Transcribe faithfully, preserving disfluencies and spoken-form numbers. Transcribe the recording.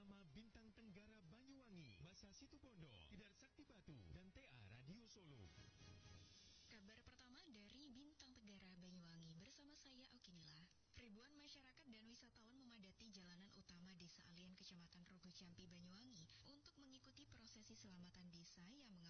bersama Bintang Tenggara Banyuwangi, Masa Situbondo, Tidar Sakti Batu, dan T A Radio Solo. Kabar pertama dari Bintang Tenggara Banyuwangi bersama saya Okinila. Ribuan masyarakat dan wisatawan memadati jalanan utama Desa Alien, Kecamatan Rogo Jampi, Banyuwangi untuk mengikuti prosesi selamatan desa yang mengalami